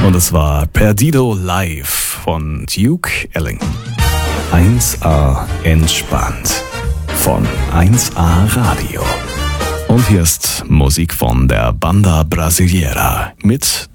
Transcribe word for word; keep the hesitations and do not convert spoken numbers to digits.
Und es war Perdido live von Duke Ellington. eins A entspannt von eins A Radio. Und hier ist Musik von der Banda Brasileira mit